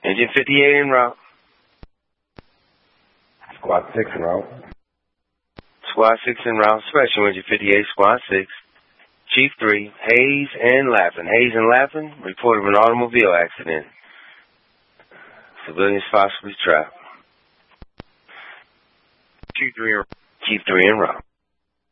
Engine 58 en route. Squad 6 en route. Squad 6 en route. Special Engine 58, Squad 6. Chief 3, Hayes and Lappin. Hayes and Lappin, report of an automobile accident. Civilians possibly trapped. Chief 3 Chief 3 en route.